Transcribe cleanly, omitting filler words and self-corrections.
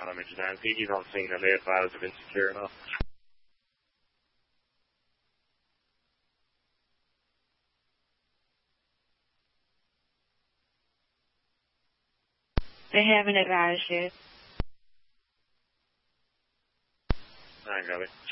image Nancy. He's on seeing the late files have been secure enough. They haven't advised yet. I got it.